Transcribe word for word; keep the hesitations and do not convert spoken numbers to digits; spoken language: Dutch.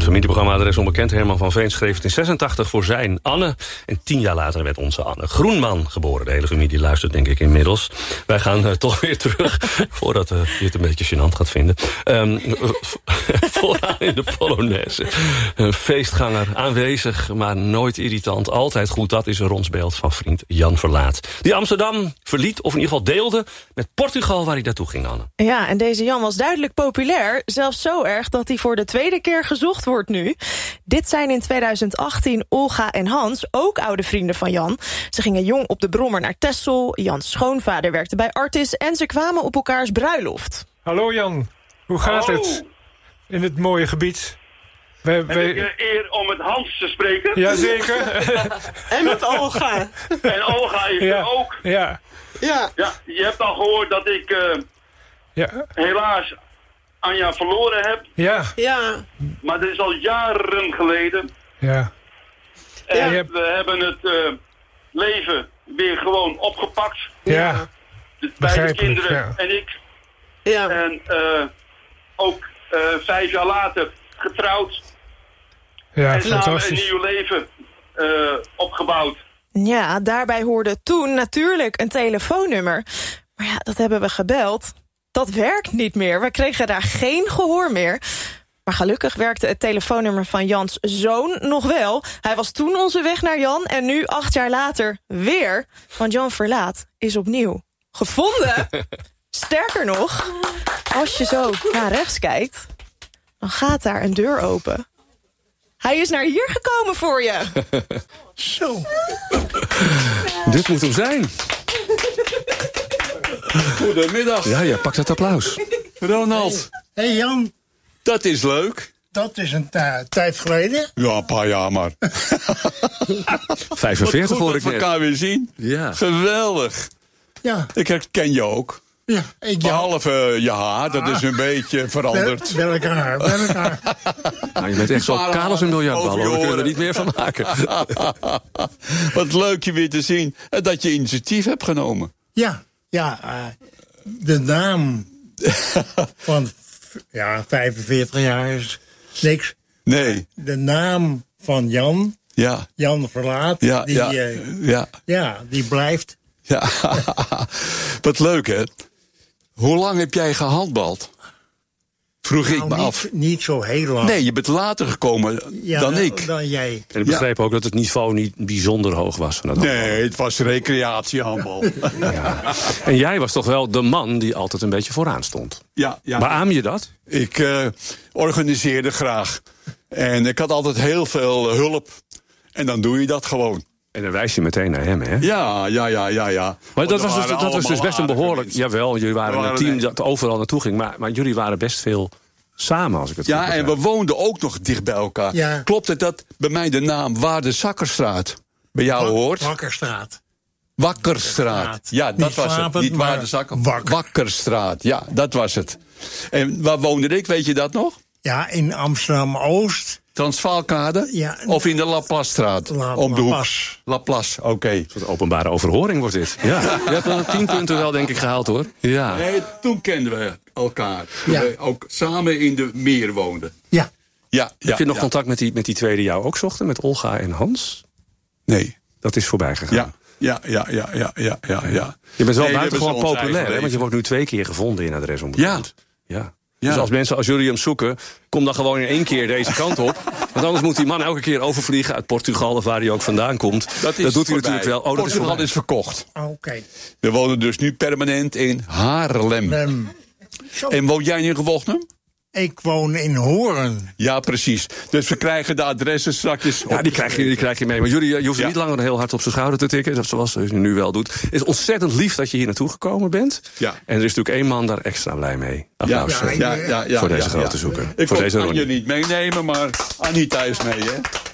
familieprogramma Adres Onbekend. Herman van Veen schreef het in zesentachtig voor zijn Anne. En tien jaar later werd onze Anne Groenman geboren. De hele familie luistert denk ik inmiddels. Wij gaan uh, toch weer terug, voordat uh, je het een beetje gênant gaat vinden. Um, vooraan in de Polonaise. Een feestganger, aanwezig, maar nooit irritant. Altijd goed, dat is een ronsbeeld van vriend Jan Verlaat. Die Amsterdam verliet, of in ieder geval deelde, met Portugal waar hij naartoe ging, Anne. Ja, en deze Jan was duidelijk populair. Zelfs zo erg dat hij voor de tweede keer gezocht wordt nu. Dit zijn in tweeduizend achttien Olga en Hans, ook oude vrienden van Jan. Ze gingen jong op de Brommer naar Texel. Jans schoonvader werkte bij Artis en ze kwamen op elkaars bruiloft. Hallo Jan, hoe gaat Hallo. het in het mooie gebied? Wij, Heb wij... ik uh, eer om met Hans te spreken? Jazeker. En met Olga. En Olga is ja. er ook. Ja. Ja, je hebt al gehoord dat ik uh, ja. helaas Anja verloren heb. Ja. Ja. Maar dat is al jaren geleden. Ja. En ja. hebt... we hebben het uh, leven weer gewoon opgepakt. Ja. De beide kinderen ja. en ik. Ja. En uh, ook uh, vijf jaar later getrouwd. Ja, en samen fantastisch. een nieuw leven uh, opgebouwd. Ja, daarbij hoorde toen natuurlijk een telefoonnummer. Maar ja, dat hebben we gebeld. Dat werkt niet meer. We kregen daar geen gehoor meer. Maar gelukkig werkte het telefoonnummer van Jans zoon nog wel. Hij was toen onze weg naar Jan en nu, acht jaar later, weer. Want Jan Verlaat is opnieuw gevonden. Sterker nog, als je zo naar rechts kijkt, dan gaat daar een deur open. Hij is naar hier gekomen voor je. Zo. Dit moet hem zijn. Goedemiddag. Ja, ja, pak dat applaus. Ronald. Hé hey Jan. Dat is leuk. Dat is een tijd geleden. Ja, een paar jaar maar. vijfenveertig hoor ik net. elkaar weer zien. Ja. Geweldig. Ja. Ik herken je ook. Ja, ik Behalve uh, je haar, dat is een beetje veranderd. Wel, welk haar, welk haar. Nou, je bent echt zo kaal als een biljartbal. We kunnen er niet meer van maken. Wat leuk je weer te zien. En dat je initiatief hebt genomen. Ja, ja. Uh, de naam van ja, vijfenveertig jaar is niks. Nee. De naam van Jan, ja. Jan Verlaat, ja, die, ja, uh, ja. ja, die blijft. Ja, wat leuk hè. Hoe lang heb jij gehandbald? Vroeg nou, ik me niet, af. Niet zo heel lang. Nee, je bent later gekomen ja, dan nou, ik. Dan jij. En ik begreep ja. ook dat het niveau niet bijzonder hoog was. Van dat nee, handbal. Het was recreatiehandbal. Ja. En jij was toch wel de man die altijd een beetje vooraan stond. Ja, ja. Beaam je dat? Ik uh, organiseerde graag. En ik had altijd heel veel hulp. En dan doe je dat gewoon. En dan wijs je meteen naar hem, hè? Ja, ja, ja, ja, ja. Maar dat was, dus, dat was dus best een behoorlijk... Mensen. Jawel, jullie waren, waren een team nee. dat overal naartoe ging. Maar, maar jullie waren best veel samen, als ik het ja, goed en we woonden ook nog dicht bij elkaar. Ja. Klopt het dat bij mij de naam Waarde-Zakkerstraat bij jou Wak, hoort? Wakkerstraat. Wakkerstraat. Ja, dat niet was slapend, het. Niet Waarde-Zakker. Wakker. Wakkerstraat, ja, dat was het. En waar woonde ik, weet je dat nog? Ja, in Amsterdam-Oost. Transvaalkade? Ja, of in de Laplace-straat? La, om de Laplace. hoek. Laplace, oké. Okay. Een soort openbare overhoring wordt dit. Ja. Je hebt wel tien punten wel, denk ik, gehaald, hoor. Ja. Nee, toen kenden we elkaar. Toen ja. we ook samen in de meer woonden. Ja. Ja, ja, heb je nog ja. contact met die, met die twee die jou ook zochten? Met Olga en Hans? Nee. Dat is voorbij gegaan. Ja, ja, ja, ja, ja, ja, ja. ja. Je bent wel nee, buitengewoon populair, hè? Want je leven. wordt nu twee keer gevonden in Adres Onbekend. Ja. Ja. Ja. Dus als mensen, als jullie hem zoeken, kom dan gewoon in één keer deze kant op. Want anders moet die man elke keer overvliegen uit Portugal of waar hij ook vandaan komt. Dat, dat doet hij voorbij. natuurlijk wel. Oh, Portugal dat is, is verkocht. Oké. Okay. We wonen dus nu permanent in Haarlem. Um, en woon jij in Gewochnum? Ik woon in Hoorn. Ja, precies. Dus we krijgen de adressen straks. Ja, die krijg je, die krijg je mee. Maar jullie, je hoeft ja. niet langer heel hard op zijn schouder te tikken, zoals je nu wel doet. Het is ontzettend lief dat je hier naartoe gekomen bent. Ja. En er is natuurlijk één man daar extra blij mee. Applaus ja, ja, ja, ja, voor ja, deze ja, grote ja. zoeker. Ik voor kon deze Anja niet meenemen, maar Anita is mee, hè?